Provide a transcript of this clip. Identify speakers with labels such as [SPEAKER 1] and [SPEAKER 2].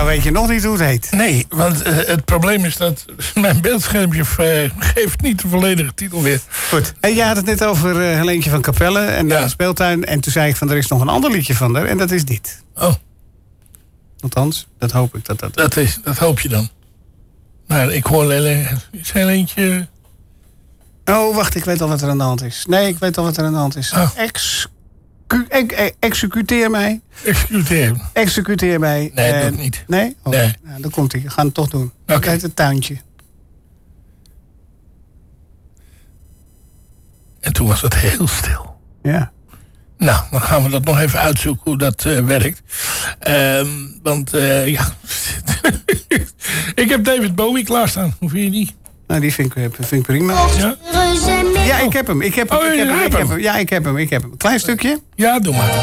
[SPEAKER 1] nou weet je nog niet hoe het heet.
[SPEAKER 2] Nee, want het probleem is dat mijn beeldschermpje geeft niet de volledige titel weer.
[SPEAKER 1] Goed. En jij had het net over Helentje van Capelle en de speeltuin. En toen zei ik van er is nog een ander liedje van haar en dat is dit.
[SPEAKER 2] Oh.
[SPEAKER 1] Althans, dat hoop ik
[SPEAKER 2] Dat hoop je dan. Maar ik hoor is Helentje...
[SPEAKER 1] Oh, wacht, ik weet al wat er aan de hand is. Nee, ik weet al wat er aan de hand is.
[SPEAKER 2] Oh.
[SPEAKER 1] Executeer mij. Executeer mij.
[SPEAKER 2] Nee, dat niet.
[SPEAKER 1] Nee? Oh,
[SPEAKER 2] nee.
[SPEAKER 1] Nou, dan komt hij. We gaan het toch doen.
[SPEAKER 2] Oké.
[SPEAKER 1] Uit het tuintje.
[SPEAKER 2] En toen was het heel stil.
[SPEAKER 1] Ja.
[SPEAKER 2] Nou, dan gaan we dat nog even uitzoeken hoe dat werkt. Want ja... ik heb David Bowie klaarstaan. Hoe vind je die?
[SPEAKER 1] Nou, die vind ik prima.
[SPEAKER 2] Ja?
[SPEAKER 1] Ja, ik heb hem. Ja, ik heb hem. Klein stukje.
[SPEAKER 2] Ja, doe maar.